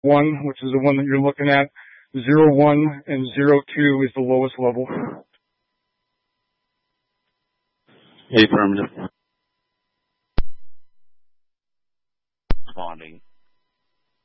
1, which is the one that you're looking at. 0-1 and 0-2 is the lowest level. Affirmative. Responding.